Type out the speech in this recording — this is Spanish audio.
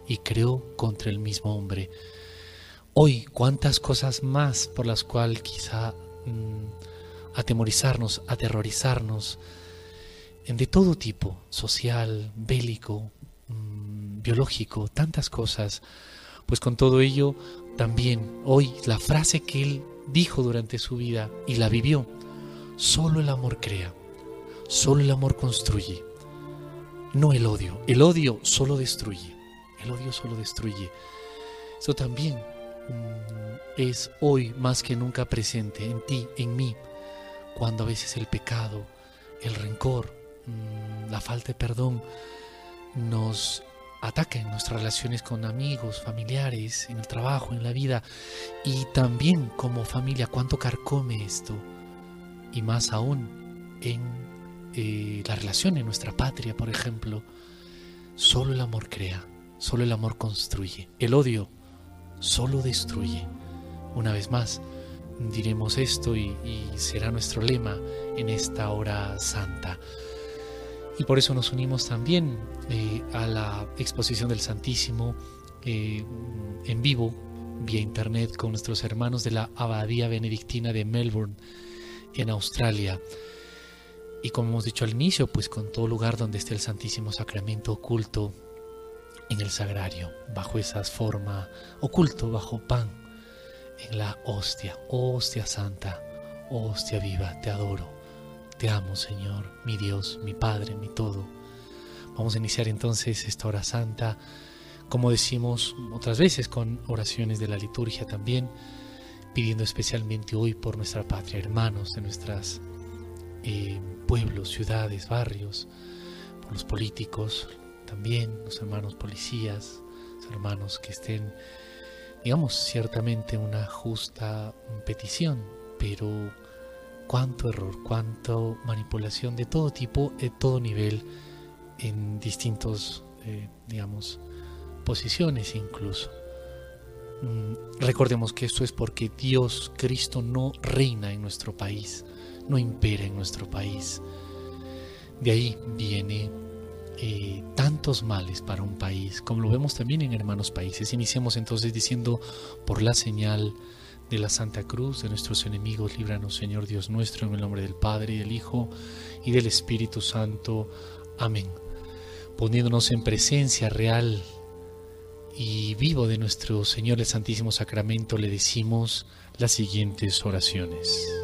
y creó contra el mismo hombre. Hoy, cuántas cosas más por las cuales quizá atemorizarnos, aterrorizarnos, de todo tipo, social, bélico, biológico, tantas cosas. Pues con todo ello, también hoy la frase que él dijo durante su vida y la vivió: solo el amor crea, solo el amor construye, no el odio. El odio solo destruye, el odio solo destruye. Eso también es hoy más que nunca presente en ti, en mí, cuando a veces el pecado, el rencor, la falta de perdón nos ataca en nuestras relaciones con amigos, familiares, en el trabajo, en la vida, y también como familia, cuánto carcome esto, y más aún en la relación en nuestra patria, por ejemplo. Solo el amor crea, solo el amor construye, el odio solo destruye. Una vez más diremos esto y será nuestro lema en esta hora santa. Y por eso nos unimos también a la exposición del Santísimo en vivo, vía internet, con nuestros hermanos de la Abadía Benedictina de Melbourne, en Australia. Y como hemos dicho al inicio, pues con todo lugar donde esté el Santísimo Sacramento oculto en el sagrario, bajo esa forma, oculto bajo pan, en la hostia, hostia santa, hostia viva, te adoro. Te amo, Señor, mi Dios, mi Padre, mi todo. Vamos a iniciar entonces esta hora santa, como decimos otras veces, con oraciones de la liturgia también, pidiendo especialmente hoy por nuestra patria, hermanos de nuestros pueblos, ciudades, barrios, por los políticos, también los hermanos policías, los hermanos que estén, digamos, ciertamente una justa petición, pero cuánto error, cuánta manipulación de todo tipo, de todo nivel, en distintos, digamos, posiciones incluso. Recordemos que esto es porque Dios, Cristo, no reina en nuestro país, no impera en nuestro país. De ahí viene tantos males para un país, como lo vemos también en hermanos países. Iniciemos entonces diciendo: por la señal de la Santa Cruz de nuestros enemigos, líbranos, Señor Dios nuestro, en el nombre del Padre, y del Hijo, y del Espíritu Santo. Amén. Poniéndonos en presencia real y vivo de nuestro Señor el Santísimo Sacramento, le decimos las siguientes oraciones.